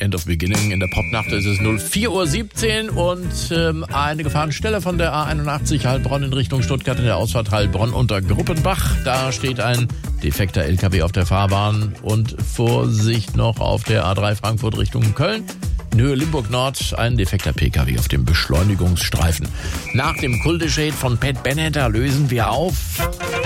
End of Beginning. In der Popnacht ist es 04:17 Uhr und eine Gefahrenstelle von der A81 Heilbronn in Richtung Stuttgart in der Ausfahrt Heilbronn unter Gruppenbach. Da steht ein defekter LKW auf der Fahrbahn und Vorsicht noch auf der A3 Frankfurt Richtung Köln. In Höhe Limburg Nord ein defekter PKW auf dem Beschleunigungsstreifen. Nach dem Kulteshade von Pat Bennett lösen wir auf.